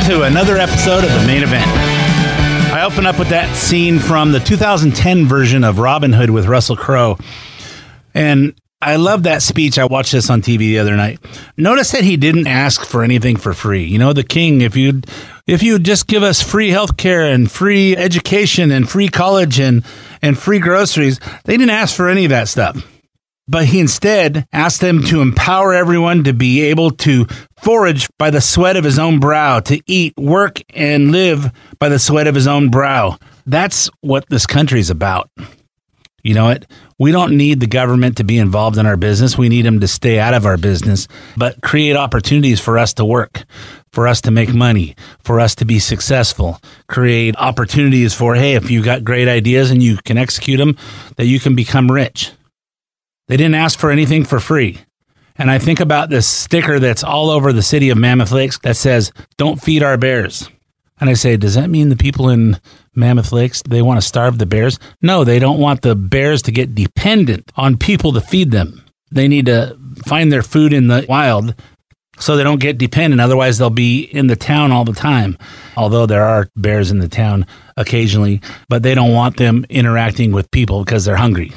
to another episode of The Main Event. I open up with that scene from the 2010 version of Robin Hood with Russell Crowe. And I love that speech. I watched this on TV the other night. Notice that he didn't ask for anything for free. You know, the king, if you'd just give us free healthcare and free education and free college and free groceries, they didn't ask for any of that stuff. But he instead asked them to empower everyone to be able to forage by the sweat of his own brow, to eat, work, and live by the sweat of his own brow. That's what this country's about. You know what? We don't need the government to be involved in our business. We need them to stay out of our business, but create opportunities for us to work, for us to make money, for us to be successful. Create opportunities for, hey, if you've got great ideas and you can execute them, that you can become rich. They didn't ask for anything for free. And I think about this sticker that's all over the city of Mammoth Lakes that says, "Don't feed our bears." And I say, does that mean the people in Mammoth Lakes, they want to starve the bears? No, they don't want the bears to get dependent on people to feed them. They need to find their food in the wild so they don't get dependent. Otherwise, they'll be in the town all the time. Although there are bears in the town occasionally, but they don't want them interacting with people because they're hungry.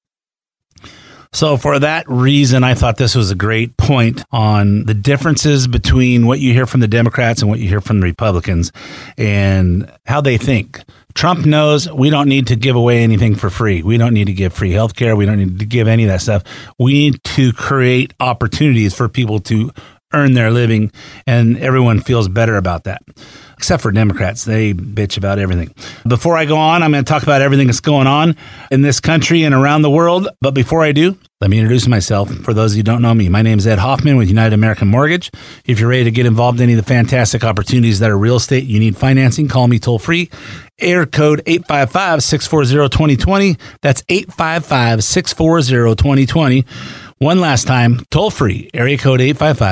So for that reason, I thought this was a great point on the differences between what you hear from the Democrats and what you hear from the Republicans and how they think. Trump knows we don't need to give away anything for free. We don't need to give free health care. We don't need to give any of that stuff. We need to create opportunities for people to earn their living, and everyone feels better about that. Except for Democrats. They bitch about everything. Before I go on, I'm going to talk about everything that's going on in this country and around the world. But before I do, let me introduce myself. For those of you who don't know me, my name is Ed Hoffman with United American Mortgage. If you're ready to get involved in any of the fantastic opportunities that are real estate, you need financing, call me toll free. Air code 855-640-2020. That's 855-640-2020. One last time, toll free, area code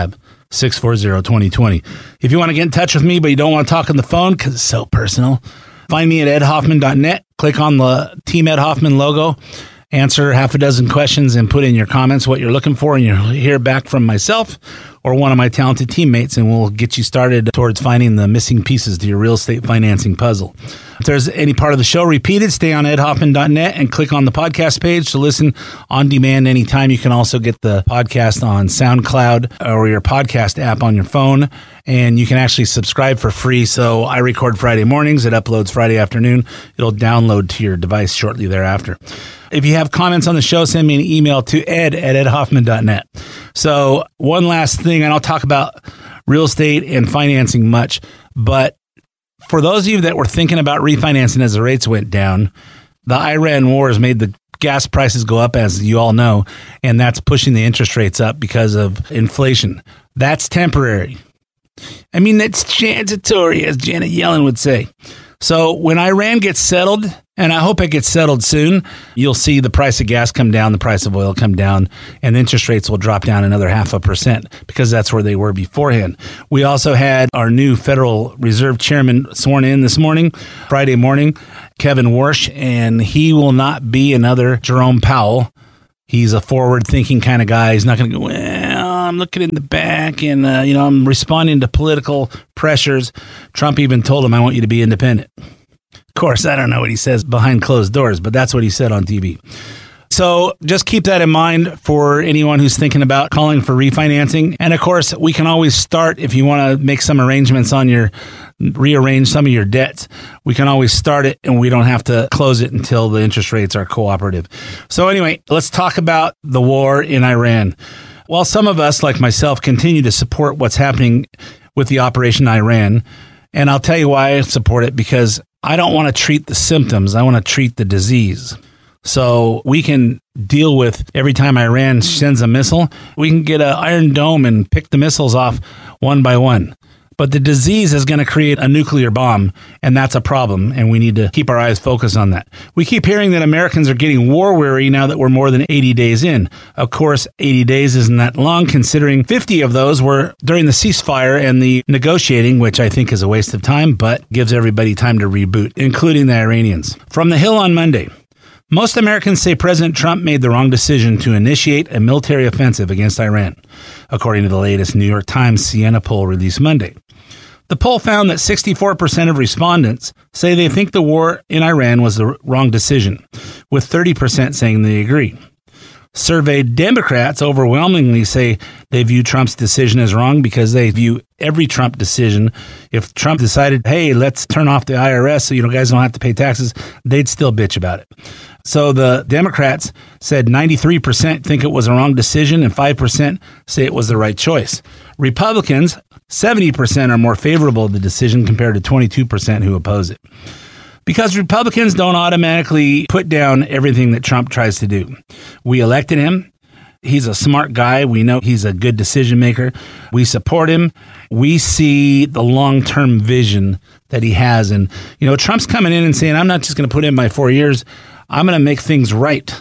855-640-2020. If you want to get in touch with me, but you don't want to talk on the phone because it's so personal, find me at edhoffman.net. Click on the Team Ed Hoffman logo, answer half a dozen questions, and put in your comments what you're looking for, and you'll hear back from myself or one of my talented teammates, and we'll get you started towards finding the missing pieces to your real estate financing puzzle. If there's any part of the show repeated, stay on edhoffman.net and click on the podcast page to listen on demand anytime. You can also get the podcast on SoundCloud or your podcast app on your phone, and you can actually subscribe for free. So I record Friday mornings. It uploads Friday afternoon. It'll download to your device shortly thereafter. If you have comments on the show, send me an email to ed@edhoffman.net. So one last thing, I don't talk about real estate and financing much, but for those of you that were thinking about refinancing as the rates went down, the Iran war has made the gas prices go up, as you all know, and that's pushing the interest rates up because of inflation. That's temporary. I mean, that's transitory, as Janet Yellen would say. So when Iran gets settled, and I hope it gets settled soon, you'll see the price of gas come down, the price of oil come down, and the interest rates will drop down another 0.5% because that's where they were beforehand. We also had our new Federal Reserve Chairman sworn in this morning, Friday morning, Kevin Warsh, and he will not be another Jerome Powell. He's a forward-thinking kind of guy. He's not going to go, well, I'm looking in the back and, I'm responding to political pressures. Trump even told him, I want you to be independent. Of course, I don't know what he says behind closed doors, but that's what he said on TV. So just keep that in mind for anyone who's thinking about calling for refinancing. And of course, we can always start if you want to make some arrangements on rearrange some of your debts. We can always start it and we don't have to close it until the interest rates are cooperative. So anyway, let's talk about the war in Iran. While some of us, like myself, continue to support what's happening with the Operation Iran, and I'll tell you why I support it, because I don't want to treat the symptoms. I want to treat the disease. So we can deal with every time Iran sends a missile, we can get an Iron Dome and pick the missiles off one by one. But the disease is going to create a nuclear bomb, and that's a problem, and we need to keep our eyes focused on that. We keep hearing that Americans are getting war-weary now that we're more than 80 days in. Of course, 80 days isn't that long, considering 50 of those were during the ceasefire and the negotiating, which I think is a waste of time, but gives everybody time to reboot, including the Iranians. From the Hill on Monday, most Americans say President Trump made the wrong decision to initiate a military offensive against Iran, according to the latest New York Times Siena poll released Monday. The poll found that 64% of respondents say they think the war in Iran was the wrong decision, with 30% saying they agree. Surveyed Democrats overwhelmingly say they view Trump's decision as wrong because they view every Trump decision. If Trump decided, hey, let's turn off the IRS so you guys don't have to pay taxes, they'd still bitch about it. So the Democrats said 93% think it was a wrong decision and 5% say it was the right choice. Republicans, 70% are more favorable of the decision compared to 22% who oppose it. Because Republicans don't automatically put down everything that Trump tries to do. We elected him. He's a smart guy. We know he's a good decision maker. We support him. We see the long-term vision that he has. And, Trump's coming in and saying, I'm not just going to put in my 4 years. I'm going to make things right.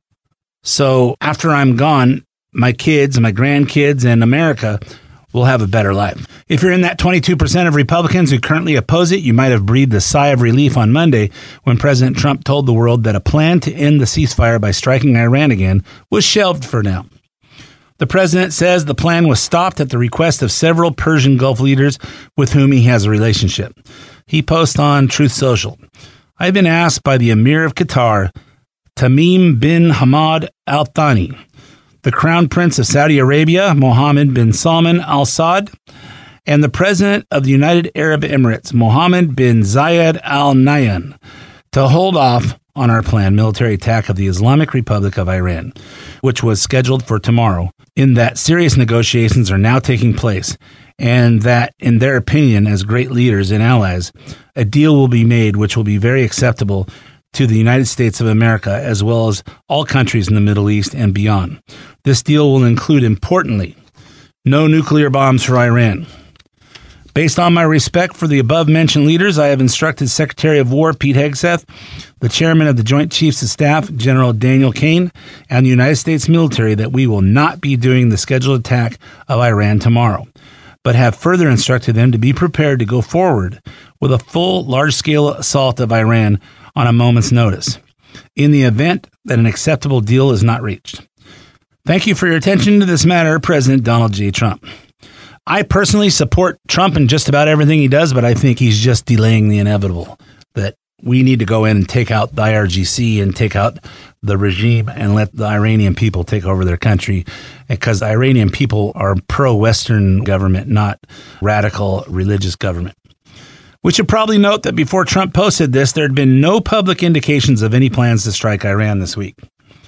So after I'm gone, my kids, my grandkids, and America will have a better life. If you're in that 22% of Republicans who currently oppose it, you might have breathed a sigh of relief on Monday when President Trump told the world that a plan to end the ceasefire by striking Iran again was shelved for now. The president says the plan was stopped at the request of several Persian Gulf leaders with whom he has a relationship. He posts on Truth Social, I've been asked by the Emir of Qatar, Tamim bin Hamad Al Thani, the Crown Prince of Saudi Arabia, Mohammed bin Salman Al Saud, and the President of the United Arab Emirates, Mohammed bin Zayed Al Nahyan, to hold off on our planned military attack of the Islamic Republic of Iran, which was scheduled for tomorrow, in that serious negotiations are now taking place, and that, in their opinion, as great leaders and allies, a deal will be made which will be very acceptable to the United States of America, as well as all countries in the Middle East and beyond. This deal will include, importantly, no nuclear bombs for Iran. Based on my respect for the above-mentioned leaders, I have instructed Secretary of War Pete Hegseth, the Chairman of the Joint Chiefs of Staff, General Daniel Kane, and the United States military that we will not be doing the scheduled attack of Iran tomorrow, but have further instructed them to be prepared to go forward with a full, large-scale assault of Iran on a moment's notice, in the event that an acceptable deal is not reached. Thank you for your attention to this matter, President Donald J. Trump. I personally support Trump in just about everything he does, but I think he's just delaying the inevitable, that we need to go in and take out the IRGC and take out the regime and let the Iranian people take over their country, because the Iranian people are pro-Western government, not radical religious government. We should probably note that before Trump posted this, there had been no public indications of any plans to strike Iran this week.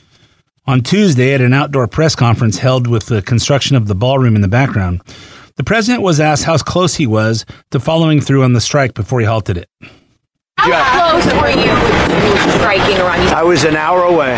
On Tuesday, at an outdoor press conference held with the construction of the ballroom in the background, the president was asked how close he was to following through on the strike before he halted it. How close were you to striking Iran? I was an hour away.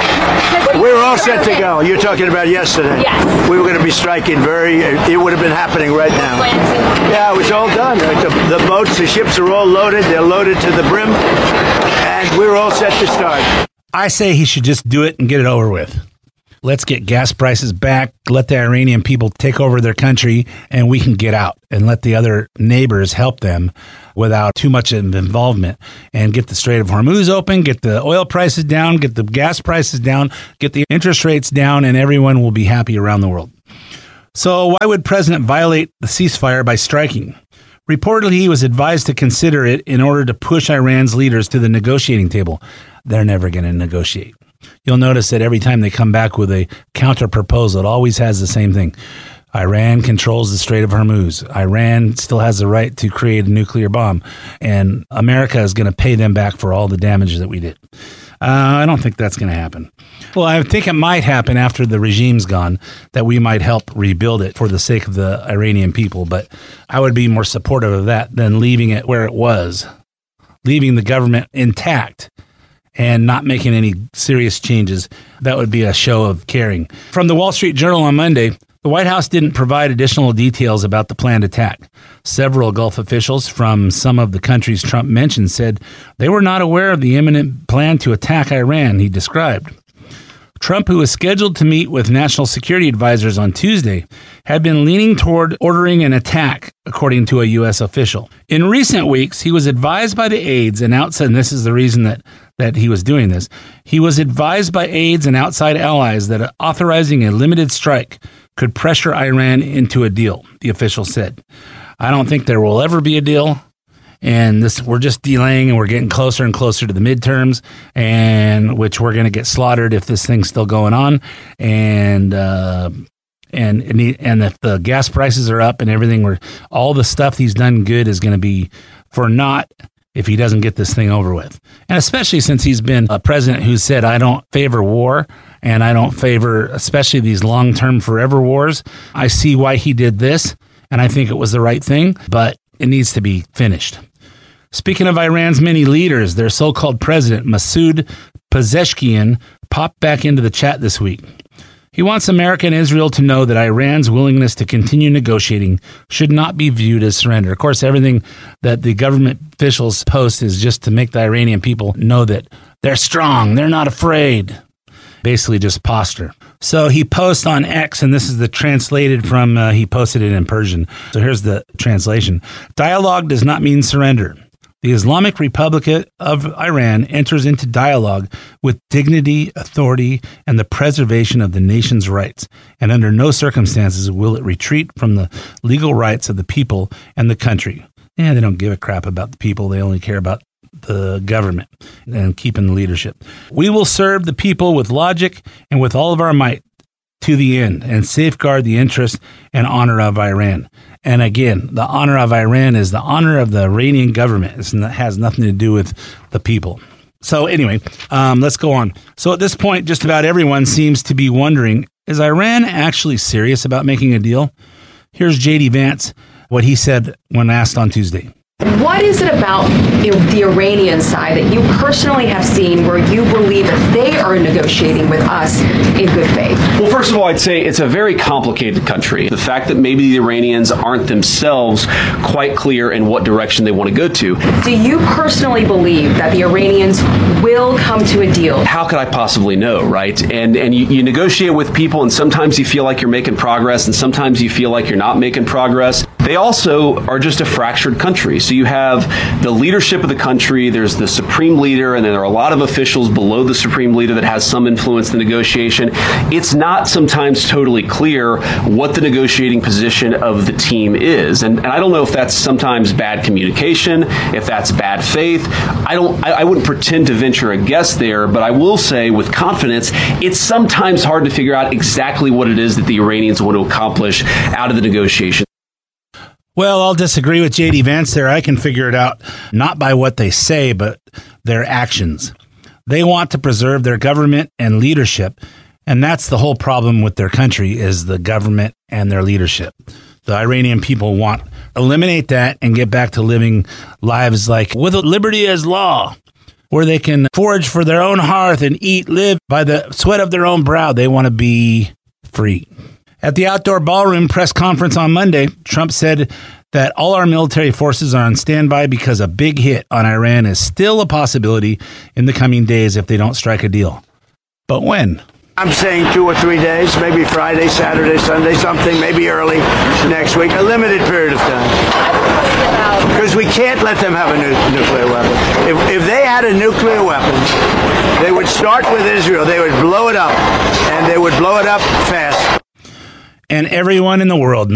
We were all set to go. You're talking about yesterday. Yes. We were going to be striking it would have been happening right now. Yeah, it was all done. The boats, the ships are all loaded. They're loaded to the brim. And we were all set to start. I say he should just do it and get it over with. Let's get gas prices back, let the Iranian people take over their country, and we can get out and let the other neighbors help them without too much involvement, and get the Strait of Hormuz open, get the oil prices down, get the gas prices down, get the interest rates down, and everyone will be happy around the world. So why would President violate the ceasefire by striking? Reportedly, he was advised to consider it in order to push Iran's leaders to the negotiating table. They're never going to negotiate. You'll notice that every time they come back with a counter proposal, it always has the same thing. Iran controls the Strait of Hormuz. Iran still has the right to create a nuclear bomb, and America is going to pay them back for all the damage that we did. I don't think that's going to happen. Well, I think it might happen after the regime's gone, that we might help rebuild it for the sake of the Iranian people, but I would be more supportive of that than leaving it where it was, leaving the government intact and not making any serious changes. That would be a show of caring. From the Wall Street Journal on Monday, the White House didn't provide additional details about the planned attack. Several Gulf officials from some of the countries Trump mentioned said they were not aware of the imminent plan to attack Iran, he described. Trump, who was scheduled to meet with national security advisors on Tuesday, had been leaning toward ordering an attack, according to a U.S. official. In recent weeks, he was advised by the aides and outside, and this is the reason that he was doing this, he was advised by aides and outside allies that authorizing a limited strike could pressure Iran into a deal, the official said. I don't think there will ever be a deal. And we're just delaying, and we're getting closer and closer to the midterms, and which we're going to get slaughtered if this thing's still going on. And if the gas prices are up and everything, all the stuff he's done good is going to be for naught if he doesn't get this thing over with. And especially since he's been a president who said, I don't favor war, and I don't favor especially these long-term forever wars. I see why he did this, and I think it was the right thing, but it needs to be finished. Speaking of Iran's many leaders, their so-called president, Masoud Pezeshkian, popped back into the chat this week. He wants America and Israel to know that Iran's willingness to continue negotiating should not be viewed as surrender. Of course, everything that the government officials post is just to make the Iranian people know that they're strong, they're not afraid. Basically just posture. So he posts on X, and this is the translated from, he posted it in Persian. So here's the translation. Dialogue does not mean surrender. The Islamic Republic of Iran enters into dialogue with dignity, authority, and the preservation of the nation's rights, and under no circumstances will it retreat from the legal rights of the people and the country. They don't give a crap about the people. They only care about the government and keeping the leadership. We will serve the people with logic and with all of our might to the end and safeguard the interest and honor of Iran. And again, the honor of Iran is the honor of the Iranian government. It has nothing to do with the people. So anyway, let's go on. So at this point, just about everyone seems to be wondering, is Iran actually serious about making a deal? Here's J.D. Vance, what he said when asked on Tuesday. What is it about the Iranian side that you personally have seen where you believe that they are negotiating with us in good faith? Well, first of all, I'd say it's a very complicated country. The fact that maybe the Iranians aren't themselves quite clear in what direction they want to go to. Do you personally believe that the Iranians will come to a deal? How could I possibly know, right? And you negotiate with people, and sometimes you feel like you're making progress, and sometimes you feel like you're not making progress. They also are just a fractured country. So you have the leadership of the country, there's the supreme leader, and then there are a lot of officials below the supreme leader that has some influence in the negotiation. It's not sometimes totally clear what the negotiating position of the team is. And I don't know if that's sometimes bad communication, if that's bad faith. I wouldn't pretend to venture a guess there, but I will say with confidence, it's sometimes hard to figure out exactly what it is that the Iranians want to accomplish out of the negotiation. Well, I'll disagree with J.D. Vance there. I can figure it out not by what they say, but their actions. They want to preserve their government and leadership, and that's the whole problem with their country is the government and their leadership. The Iranian people want to eliminate that and get back to living lives like with liberty as law, where they can forage for their own hearth and live by the sweat of their own brow. They want to be free. At the outdoor ballroom press conference on Monday, Trump said that all our military forces are on standby because a big hit on Iran is still a possibility in the coming days if they don't strike a deal. But when? I'm saying 2 or 3 days, maybe Friday, Saturday, Sunday, something, maybe early next week, a limited period of time. Because we can't let them have a nuclear weapon. If they had a nuclear weapon, they would start with Israel. They would blow it up, and they would blow it up fast. And everyone in the world